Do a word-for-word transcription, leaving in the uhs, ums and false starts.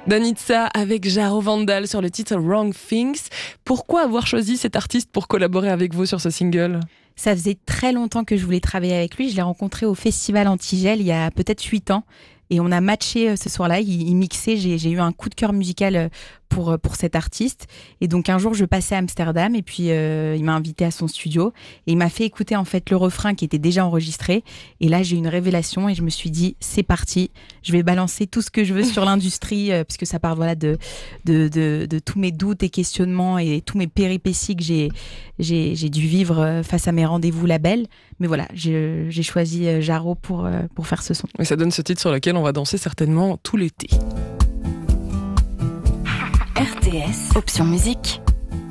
Danitza avec Jaro Vandal sur le titre Wrong Things. Pourquoi avoir choisi cet artiste pour collaborer avec vous sur ce single ? Ça faisait très longtemps que je voulais travailler avec lui. Je l'ai rencontré au Festival Antigel il y a peut-être huit ans. Et on a matché ce soir-là, il, il mixait, j'ai, j'ai eu un coup de cœur musical pour, pour cet artiste. Et donc un jour, je passais à Amsterdam et puis euh, il m'a invité à son studio. Et il m'a fait écouter en fait le refrain qui était déjà enregistré. Et là, j'ai eu une révélation et je me suis dit, c'est parti, je vais balancer tout ce que je veux sur l'industrie, euh, puisque ça parle voilà, de, de, de, de tous mes doutes et questionnements et tous mes péripéties que j'ai, j'ai, j'ai dû vivre face à mes rendez-vous labels. Mais voilà, j'ai, j'ai choisi Jaro pour, pour faire ce son. Et ça donne ce titre sur lequel on va danser certainement tout l'été. R T S, option musique.